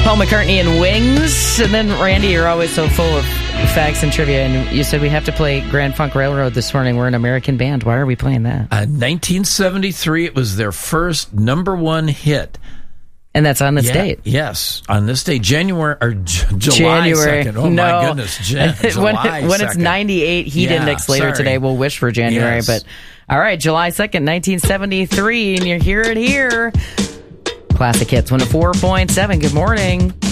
Paul McCartney and Wings. And then, Randy, you're always so full of facts and trivia. And you said we have to play Grand Funk Railroad this morning. We're an American band. Why are we playing that? 1973, it was their first number one hit. And that's on this date. Yes, on this day, July 2nd. Oh, no. my goodness. July when it's 98 heat index later today, we'll wish for January. Yes. But, all right, July 2nd, 1973, and you hear it here. Classic Hits 104.7. Good morning.